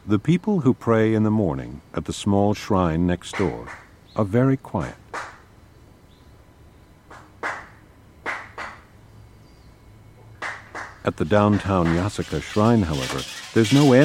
The people who pray in the morning at the small shrine next door are very quiet. At the downtown Yasuka shrine, however, there's no end